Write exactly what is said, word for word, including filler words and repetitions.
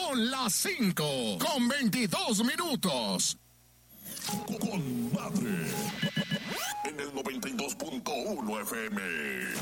Son las cinco con veintidós minutos. Con madre.